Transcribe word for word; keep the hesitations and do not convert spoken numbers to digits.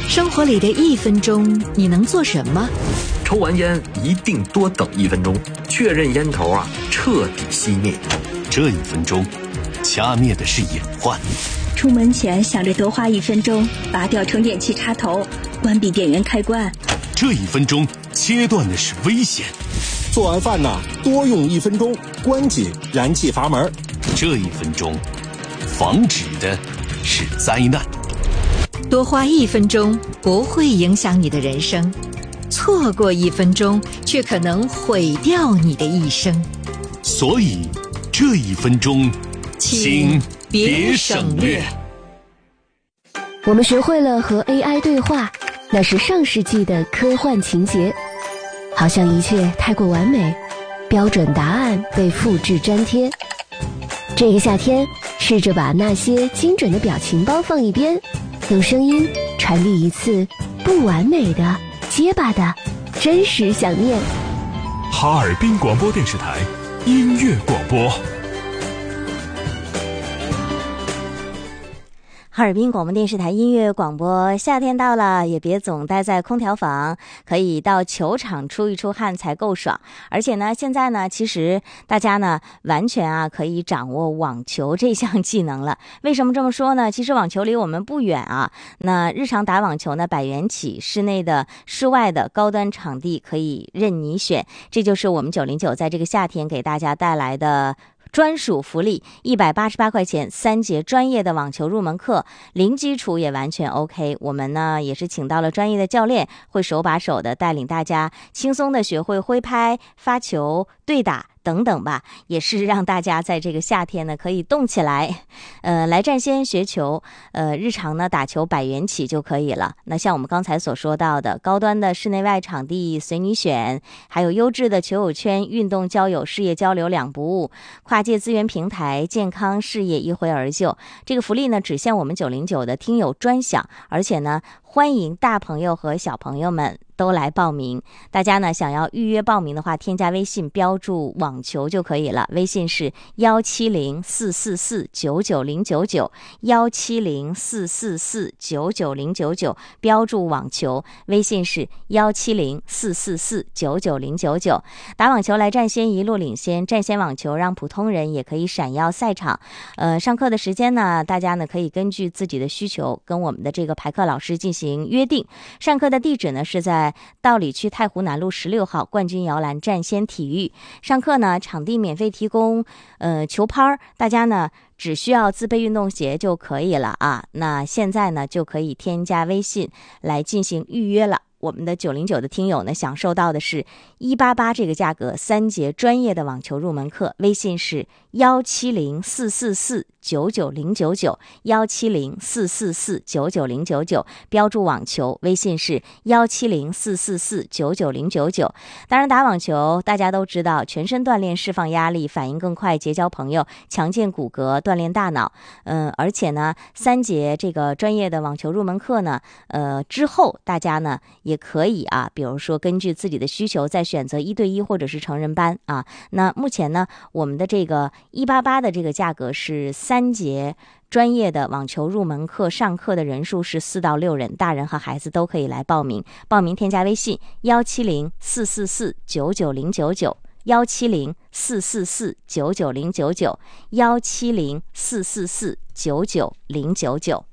生活里的一分钟，你能做什么？ 抽完烟一定多等一分钟，确认烟头啊彻底熄灭。 这一分钟，掐灭的是隐患。 出门前想着多花一分钟，拔掉充电器插头，关闭电源开关。 这一分钟，切断的是危险。 做完饭呢，多用一分钟，关紧燃气阀门。 这一分钟，防止的是灾难。 多花一分钟不会影响你的人生，错过一分钟却可能毁掉你的一生。 所以这一分钟，请别省略。 我们学会了和 A I 对话，那是上世纪的科幻情节。好像一切太过完美，标准答案被复制粘贴。这个夏天，试着把那些精准的表情包放一边，用声音传递一次不完美的、结巴的真实想念。 哈尔滨广播电视台音乐广播。 哈尔滨广播电视台音乐广播，夏天到了，也别总待在空调房，可以到球场出一出汗才够爽。而且呢，现在呢，其实大家呢，完全啊可以掌握网球这项技能了。为什么这么说呢？其实网球离我们不远啊。那日常打网球呢，百元起，室内的、室外的高端场地可以任你选。这就是我们九零九在这个夏天给大家带来的专属福利，一百八十八块钱三节专业的网球入门课，零基础也完全 OK。我们呢也是请到了专业的教练，会手把手的带领大家轻松的学会挥拍、发球、对打等等吧，也是让大家在这个夏天呢可以动起来。呃，来占先学球，呃，日常呢打球百元起就可以了。那像我们刚才所说到的，高端的室内外场地随你选，还有优质的球友圈，运动交友、事业交流两不误，跨界资源平台，健康事业一挥而就。这个福利呢只限我们九零九的听友专享，而且呢欢迎大朋友和小朋友们都来报名。大家呢想要预约报名的话，添加微信标注网球就可以了，微信是幺七零四四四九九零九九，幺七零四四四九九零九九，标注网球，微信是幺七零四四四九九零九九。打网球来占先，一路领先，占先网球让普通人也可以闪耀赛场。呃，上课的时间呢，大家呢可以根据自己的需求跟我们的这个排课老师进行约定。上课的地址呢是在道里区太湖南路十六号冠军摇篮占先体育。上课呢，场地免费提供，呃，球拍，大家呢只需要自备运动鞋就可以了啊。那现在呢就可以添加微信来进行预约了。我们的九零九的听友呢，享受到的是一八八这个价格，三节专业的网球入门课，微信是幺七零四四四九九零九九，幺七零四四四九九零九九，标注网球，微信是幺七零四四四九九零九九。当然，打网球大家都知道，全身锻炼，释放压力，反应更快，结交朋友，强健骨骼，锻炼大脑。嗯，而且呢，三节这个专业的网球入门课呢，呃，之后大家呢也可以啊，比如说根据自己的需求再选择一对一或者是成人班啊。那目前呢，我们的这个一八八的这个价格是三节专业的网球入门课，上课的人数是四到六人，大人和孩子都可以来报名。报名添加微信幺七零四四四九九零九九，幺七零四四四九九零九九，幺七零四四四九九零九九。